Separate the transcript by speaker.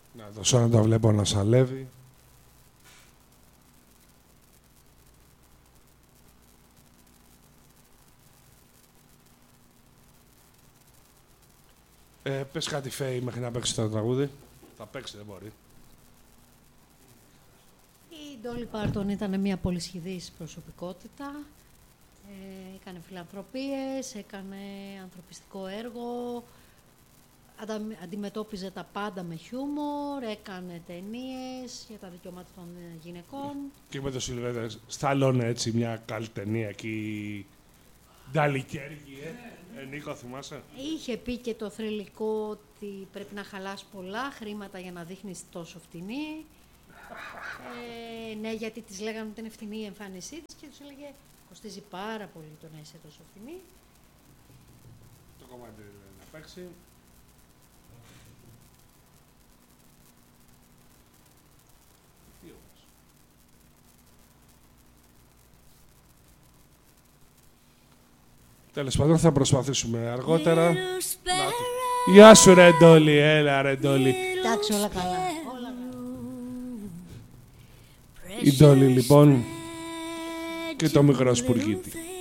Speaker 1: Να δώσω να το βλέπω να σαλεύει. Πες κάτι Φέη μέχρι να παίξει το τραγούδι. Θα παίξει, δεν μπορεί.
Speaker 2: Η Ντόλι Πάρτον ήταν μια πολυσχηδής προσωπικότητα. Έκανε φιλανθρωπίες, έκανε ανθρωπιστικό έργο, αντιμετώπιζε τα πάντα με χιούμορ, έκανε ταινίες για τα δικαιώματα των γυναικών.
Speaker 1: Και με το Σιλβέστερ Σταλόνε έτσι μια καλή ταινία εκεί. Νταλικέργη, Νίκο, θυμάσαι.
Speaker 2: Είχε πει και το θρυλικό ότι πρέπει να χαλάς πολλά χρήματα για να δείχνεις τόσο φτηνή. Ναι, γιατί της λέγανε ότι είναι φτηνή η εμφάνισή της και τους έλεγε κοστίζει πάρα πολύ το να είσαι τόσο φτηνή.
Speaker 1: Το κομμάτι να παίξει. Τέλος πάντων, θα προσπαθήσουμε αργότερα. Γεια σου ρε Ντόλι, έλα ρε Ντόλι.
Speaker 2: Εντάξει, όλα καλά.
Speaker 1: Η Ντόλι λοιπόν και το μικρό Σπουργίτη.